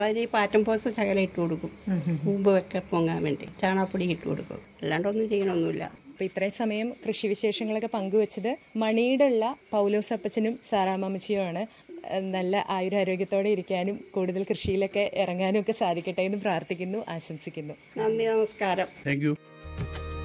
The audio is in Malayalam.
അതിന് പാറ്റം പോസ് ശകലം ഇട്ട് കൊടുക്കും, പൂമ്പൊക്കെ പൊങ്ങാൻ വേണ്ടി ചാണകപ്പൊടി ഇട്ട് കൊടുക്കും. അല്ലാണ്ടൊന്നും ചെയ്യണമൊന്നുമില്ല. അപ്പോൾ ഇത്രയും സമയം കൃഷി വിശേഷങ്ങളൊക്കെ പങ്കുവച്ചത് മണിയിലുള്ള പൗലോസ് അപ്പച്ചനും സാറാമ്മച്ചിയുമാണ്. നല്ല ആയുരാരോഗ്യത്തോടെ ഇരിക്കാനും കൂടുതൽ കൃഷിയിലൊക്കെ ഇറങ്ങാനും ഒക്കെ സാധിക്കട്ടെ എന്ന് പ്രാർത്ഥിക്കുന്നു, ആശംസിക്കുന്നു. നന്ദി, നമസ്കാരം. Thank you.